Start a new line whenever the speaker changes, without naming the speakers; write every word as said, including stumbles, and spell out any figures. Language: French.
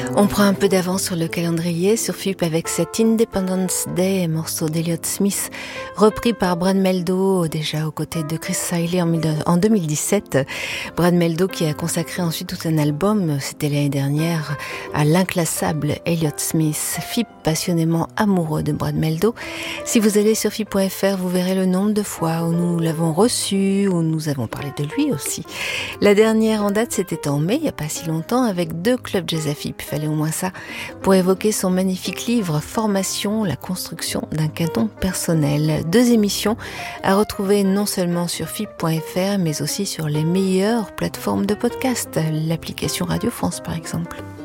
On prend un peu d'avance sur le calendrier sur F I P avec cet Independence Day, morceau d'Elliott Smith, repris par Brad Mehldau, déjà aux côtés de Chris Siley en deux mille dix-sept. Brad Mehldau qui a consacré ensuite tout un album, c'était l'année dernière, à l'inclassable Elliott Smith. F I P passionnément amoureux de Brad Mehldau. Si vous allez sur F I P point F R, vous verrez le nombre de fois où nous l'avons reçu, où nous avons parlé de lui aussi. La dernière en date, c'était en mai, il n'y a pas si longtemps, avec deux clubs jazz à F I P. Il fallait au moins ça pour évoquer son magnifique livre Formation, la construction d'un canon personnel. Deux émissions à retrouver non seulement sur F I P point F R, mais aussi sur les meilleures plateformes de podcast, l'application Radio France par exemple.